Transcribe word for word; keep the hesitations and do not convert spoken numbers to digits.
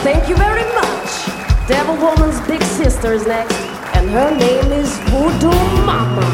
Thank you very much. Devil Woman's big sister is next, and her name is Voodoo Mama.